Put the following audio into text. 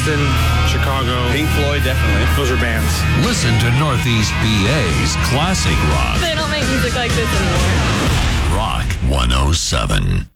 Boston, Chicago. Pink Floyd, definitely. Those are bands. Listen to Northeast PA's classic rock. They don't make music like this anymore. Rock 107.